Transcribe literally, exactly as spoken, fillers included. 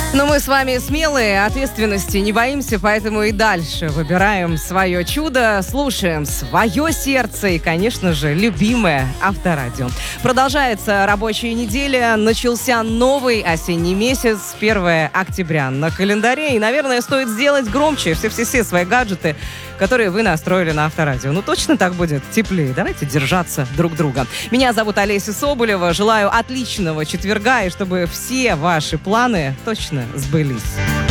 Но мы с вами смелые, ответственности не боимся, поэтому и дальше выбираем свое чудо, слушаем свое сердце и, конечно же, любимое Авторадио. Продолжается рабочая неделя, начался новый осенний месяц, первое октября на календаре, и, наверное, стоит сделать громче все-все-все свои гаджеты, которые вы настроили на Авторадио. Ну, точно так будет теплее. Давайте держаться друг друга. Меня зовут Олеся Соболева. Желаю отличного четверга, и чтобы все ваши планы точно сбылись.